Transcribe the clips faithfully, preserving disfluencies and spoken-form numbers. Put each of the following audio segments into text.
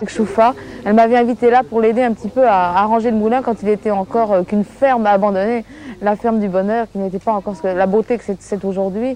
Choufa, elle m'avait invité là pour l'aider un petit peu à arranger le moulin quand il était encore euh, qu'une ferme abandonnée, la ferme du bonheur, qui n'était pas encore ce que, la beauté que c'est aujourd'hui.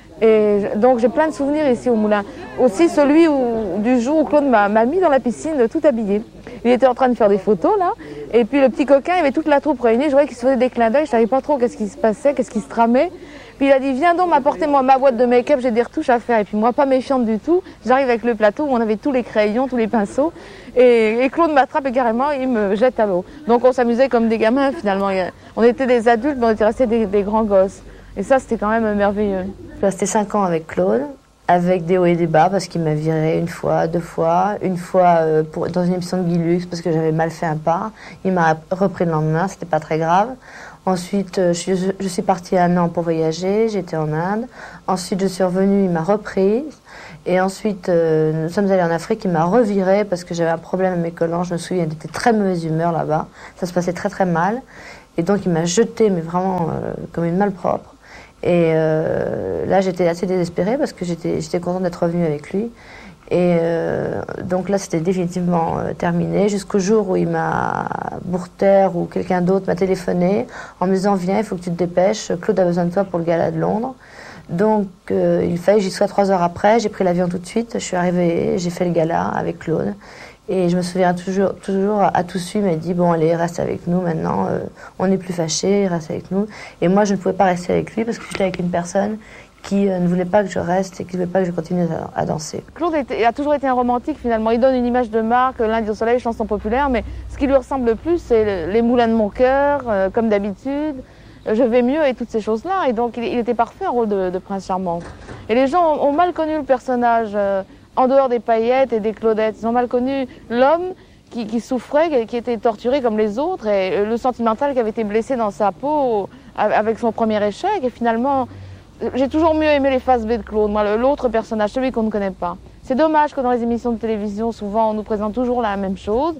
Et donc j'ai plein de souvenirs ici au moulin. Aussi celui où, du jour où Claude m'a mis dans la piscine tout habillé. Il était en train de faire des photos là, et puis le petit coquin, il y avait toute la troupe réunie, je voyais qu'il se faisait des clins d'œil, je savais pas trop qu'est-ce qui se passait, qu'est-ce qui se tramait. Puis il a dit viens donc m'apporter moi ma boîte de make-up, j'ai des retouches à faire. Et puis moi pas méfiante du tout, j'arrive avec le plateau où on avait tous les crayons, tous les pinceaux, et, et Claude m'attrape et carrément il me jette à l'eau. Donc on s'amusait comme des gamins finalement. On était des adultes, mais on était restés des, des grands gosses. Et ça c'était quand même merveilleux. Je suis restée cinq ans avec Claude, avec des hauts et des bas, parce qu'il m'a viré une fois, deux fois, une fois euh, pour, dans une émission de Guy Lux, parce que j'avais mal fait un pas. Il m'a repris le lendemain, c'était pas très grave. Ensuite, euh, je, suis, je suis partie un an pour voyager, j'étais en Inde. Ensuite, je suis revenue, il m'a reprise. Et ensuite, euh, nous sommes allés en Afrique, il m'a reviré parce que j'avais un problème avec mes collants. Je me souviens, il était de très mauvaise humeur là-bas. Ça se passait très très mal. Et donc, il m'a jeté, mais vraiment euh, comme une malpropre. Et euh, là, j'étais assez désespérée parce que j'étais j'étais contente d'être revenue avec lui. Et euh, donc là, c'était définitivement euh, terminé, jusqu'au jour où il m'a, Bourter ou quelqu'un d'autre m'a téléphoné en me disant « Viens, il faut que tu te dépêches, Claude a besoin de toi pour le gala de Londres ». Donc euh, il fallait que j'y sois trois heures après, j'ai pris l'avion tout de suite, je suis arrivée, j'ai fait le gala avec Claude. Et je me souviens toujours, toujours à tout suite, il m'a dit « Bon, allez, reste avec nous maintenant, euh, on n'est plus fâchés, reste avec nous ». Et moi, je ne pouvais pas rester avec lui parce que j'étais avec une personne qui euh, ne voulait pas que je reste et qui ne voulait pas que je continue à, à danser. Claude était, a toujours été un romantique finalement. Il donne une image de marque, Lundi au soleil, chanson populaire, mais ce qui lui ressemble le plus, c'est les moulins de mon cœur, euh, comme d'habitude, Je vais mieux et toutes ces choses-là. Et donc, il, il était parfait en rôle de, de prince charmant. Et les gens ont, ont mal connu le personnage. Euh, En dehors des paillettes et des Claudettes, ils ont mal connu l'homme qui, qui souffrait, qui était torturé comme les autres, et le sentimental qui avait été blessé dans sa peau avec son premier échec. Et finalement, j'ai toujours mieux aimé les faces B de Claude, moi, l'autre personnage, celui qu'on ne connaît pas. C'est dommage que dans les émissions de télévision, souvent, on nous présente toujours la même chose.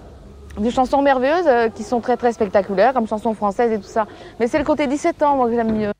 Des chansons merveilleuses qui sont très très spectaculaires, comme chansons françaises et tout ça. Mais c'est le côté dix-sept ans, moi, que j'aime mieux.